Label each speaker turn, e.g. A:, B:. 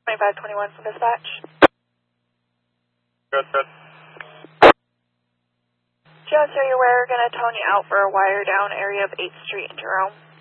A: 2521 from dispatch.
B: Good.
A: Just so you're aware, we're going to tone you out for a wire down area of 8th Street in Jerome.